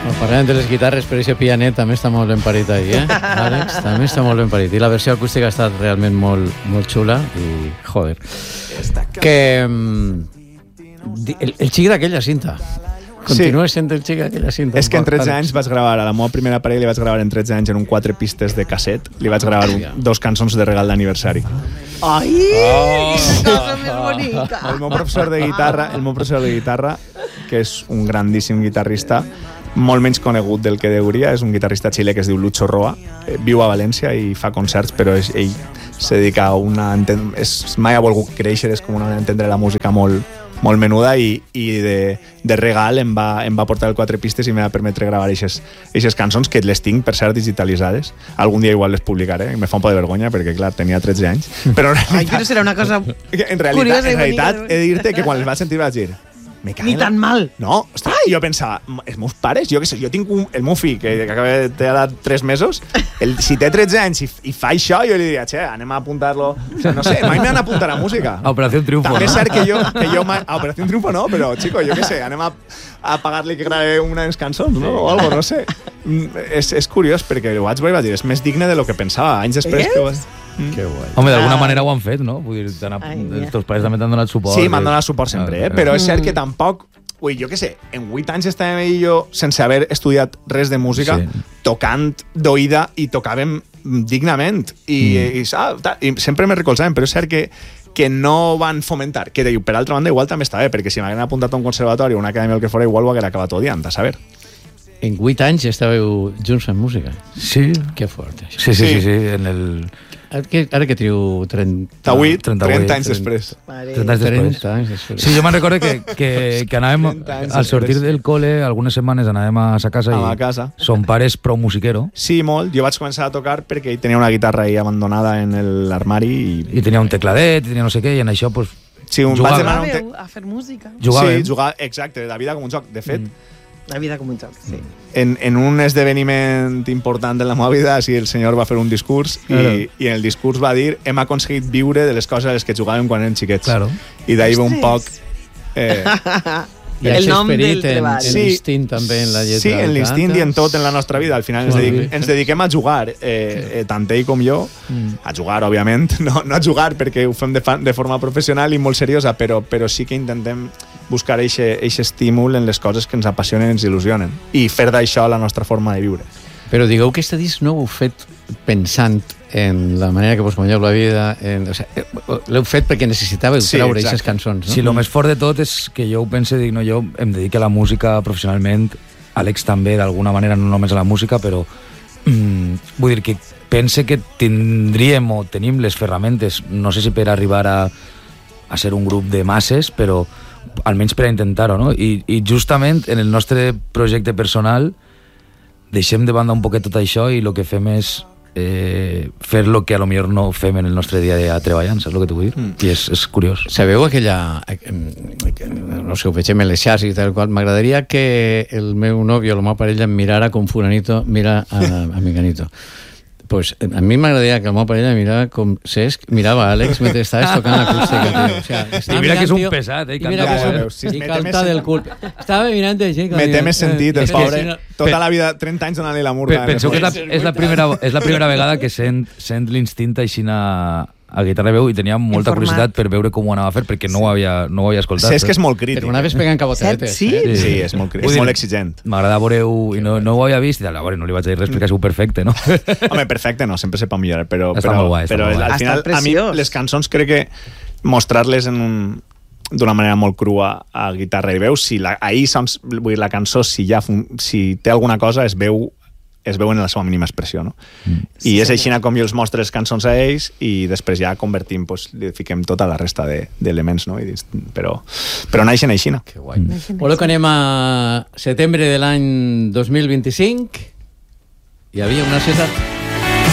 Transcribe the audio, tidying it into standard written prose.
Parlem de les guitarres, però aquest pianet també està molt ben parit ahí, Àlex? També està molt ben parit. I la versió acústica ha estat realment molt, molt xula i, joder, que el xic d'aquella cinta continua sent el xic d'aquella cinta. És que en 13 anys vaig gravar, a la meva primera parella li vaig gravar en 13 anys en un 4 pistes de casset, li vaig gravar 2 cançons de regal d'aniversari. Ai, cosa més bonica. El meu professor de guitarra, que és un grandíssim guitarrista, molt menys conegut del que deuria, és un guitarrista xilè que es diu Lucho Roa, viu a València i fa concerts, però ell se dedica a mai ha volgut créixer, és com una manera d'entendre la música molt menuda i de regal em va portar el 4 pistes i m'ha de permetre gravar aquestes cançons que les tinc, per cert, digitalitzades. Algun dia igual les publicaré, me fa un poc de vergonya perquè, clar, tenia 13 anys. Però però serà una cosa en realitat he de dir-te que quan les vaig sentir vaig dir ni tan mal. No, ostres, jo pensava, els meus pares, jo què sé, jo tinc el meu fill que acaba de tenir 3 mesos, si té 13 anys i fa això, jo li diria, anem a apuntar-lo, no sé, mai m'han apuntat a música. A Operació Triunfo. També és cert que jo mai, a Operació Triunfo no, però, xico, jo què sé, anem a pagar-li que gravi unes cançons, no? O algo, no sé. És curiós, perquè ho vaig dir, és més digne de lo que pensava, anys després que ho vaig... Que guai. Home, d'alguna manera ho han fet, no? Vull dir, els teus pares també t'han donat suport. Sí, m'han donat suport sempre, però és cert que tampoc... Ui, jo què sé, en 8 anys estàvem ell i jo sense haver estudiat res de música, tocant d'oïda i tocàvem dignament. I sempre me recolzaven, però és cert que no van fomentar. Que per altra banda, igual també està bé, perquè si m'hagueren apuntat a un conservatori o una acadèmia o el que fora, igual ho haguera acabat odiant, a saber. En 8 anys estàveu junts en música. Sí. Que fort, això. Sí, en el... Ara que triu 30 anys després. 30 anys després. Sí, jo me'n recordo que anàvem al sortir del col·le, algunes setmanes anàvem a sa casa i son pare és prou musiquero. Sí, molt. Jo vaig començar a tocar perquè ell tenia una guitarra ahí abandonada en l'armari i tenia un tecladet, i tenia no sé què, i en això pues, jugàveu a fer música. Sí, jugava, exacte, la vida com un joc. De fet, la vida com un joc, sí. En un esdeveniment important de la meva vida, el senyor va fer un discurs i en el discurs va dir hem aconseguit viure de les coses a les que jugàvem quan érem xiquets. Claro. I d'ahir ve un poc... I el nom del treball. En l'instint també, en la lletra. Sí, en l'instint i en tot en la nostra vida. Al final ens dediquem a jugar, tant ell com jo, a jugar, òbviament, no a jugar perquè ho fem de forma professional i molt seriosa, però sí que intentem buscar aquest estímul en les coses que ens apassionen i ens il·lusionen i fer d'això la nostra forma de viure. Però digueu que este disc no ho heu fet pensant en la manera que vos guanyeu la vida, l'heu fet perquè necessitàveu treure aquestes cançons, no? Sí, el més fort de tot és que jo ho pense, dic, no, jo em dedico a la música professionalment, Àlex també d'alguna manera, no només a la música, però vull dir que pense que tindríem o tenim les ferramentes, no sé si per arribar a ser un grup de masses, però almenys per a intentar-ho, no? I justament en el nostre projecte personal deixem de banda un poquet tot això i el que fem és fer el que a lo millor no fem en el nostre dia a dia treballant, saps el que t'ho vull dir? I és curiós. Sabeu aquella... no sé, ho vegem en les xarxes i tal qual, m'agradaria que el meu nòvio, la meva parella, em mirara com fulanito mira a Menganito. Pues a mi m'agradaria que la meva parella mirava com Cesc mirava a Àlex mentre estaves tocant l'acústica, tio. O sea, i mira que és un pesat, i canta del cul. Estava mirant així. Me té més sentit, el pobre. Tota la vida, 30 anys donant-li la murga. Penseu que és la primera vegada que sent l'instint així a guitarra veu i tenia molta curiositat per veure com ho anava a fer perquè no ho havia escoltat. És que és molt crític. Però una vez pegant cabotetes. Sí, és molt exigent. M'agrada veure-ho i no ho havia vist i tal, no li vaig dir res perquè ha sigut perfecte, no? Home, perfecte no, sempre se pot millorar, però al final a mi les cançons crec que mostrar-les d'una manera molt crua a guitarra i veu, la cançó si té alguna cosa es veu en la seva mínima expressió, no? I és així com jo els mostre les cançons a ells i després ja convertim, li fiquem tota la resta d'elements, no? Però naixen així. Que guai. Voleu que anem a setembre de l'any 2025? Hi havia una ciutat...